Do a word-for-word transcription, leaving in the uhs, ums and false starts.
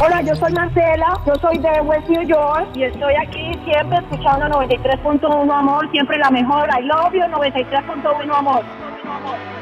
Hola, yo soy Marcela, yo soy de West New York y estoy aquí siempre escuchando noventa y tres punto uno, amor, siempre la mejor. I love you, noventa y tres punto uno, amor.